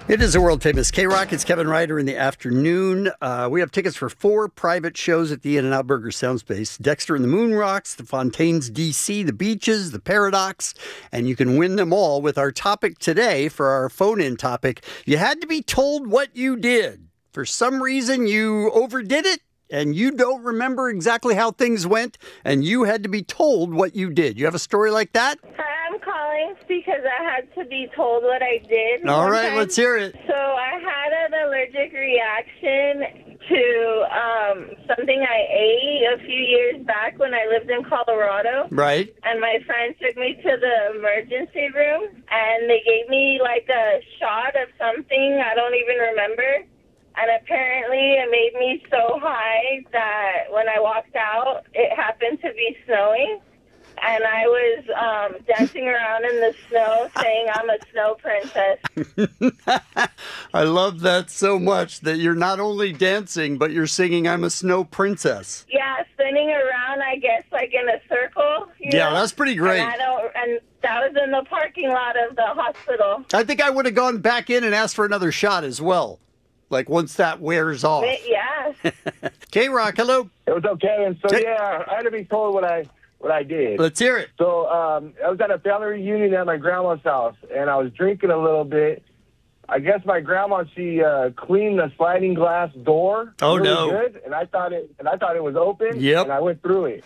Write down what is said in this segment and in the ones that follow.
It is a world-famous K-Rock. It's Kevin Ryder in the afternoon. We have tickets for 4 private shows at the In-N-Out Burger Soundspace. Dexter and the Moon Rocks, the Fontaines DC, the Beaches, the Paradox, and you can win them all with our topic today for our phone-in topic. You had to be told what you did. For some reason, you overdid it, and you don't remember exactly how things went, and you had to be told what you did. You have a story like that? I'm calling because I had to be told what I did. All right, let's hear it. So I had an allergic reaction to something I ate a few years back when I lived in Colorado. Right. And my friend took me to the emergency room, and they gave me like a shot of something I don't even remember. And apparently it made me so high that when I walked out, it happened to be snowing. And I was dancing around in the snow saying I'm a snow princess. I love that so much that you're not only dancing, but you're singing I'm a snow princess. Yeah, spinning around, I guess, like in a circle. You know? That's pretty great. And that was in the parking lot of the hospital. I think I would have gone back in and asked for another shot as well. Like once that wears off. Yeah. K-Rock, hello. It was okay. So, yeah, I had to be told what I did. Let's hear it. So I was at a family reunion at my grandma's house, and I was drinking a little bit. I guess my grandma, she cleaned the sliding glass door. Oh, really no. Good, and I thought it was open. Yep. And I went through it.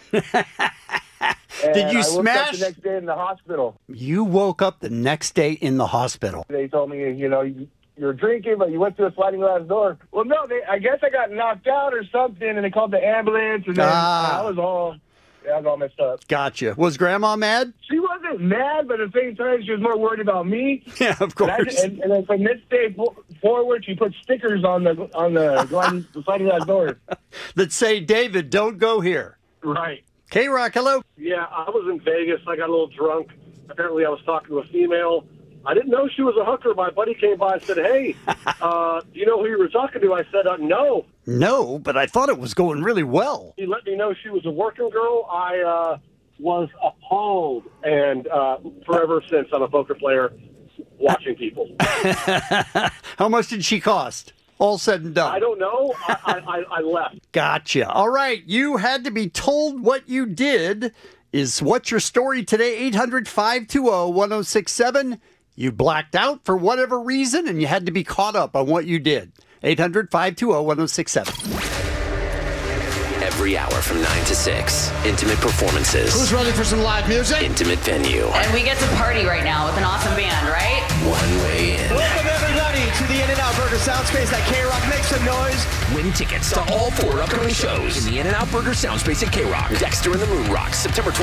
Did you I woke smash? up the next day in the hospital. You woke up the next day in the hospital. They told me, you're drinking, but you went through a sliding glass door. Well, no, I guess I got knocked out or something, and they called the ambulance, and then I was all messed up. Gotcha. Was Grandma mad? She wasn't mad, but at the same time, she was more worried about me. Yeah, of course. And then from this day forward, she put stickers on the sliding glass door that say, David, don't go here. Right. K-Rock, hello. Yeah, I was in Vegas. I got a little drunk. Apparently, I was talking to a female. I didn't know she was a hooker. My buddy came by and said, hey, do you know who you were talking to? I said, no. No, but I thought it was going really well. He let me know she was a working girl. I was appalled. And forever since, I'm a poker player watching people. How much did she cost? All said and done. I don't know. I left. Gotcha. All right. You had to be told what you did. What's your story today? 800-520-1067. You blacked out for whatever reason, and you had to be caught up on what you did. 800-520-1067. Every hour from 9 to 6. Intimate performances. Who's ready for some live music? Intimate venue. And we get to party right now with an awesome band, right? One way in. Welcome, everybody, to the In-N-Out Burger Soundspace at K-Rock. Make some noise. Win tickets to all 4 upcoming shows in the In-N-Out Burger Soundspace at K-Rock. Dexter and the Moon Rocks, September 20th.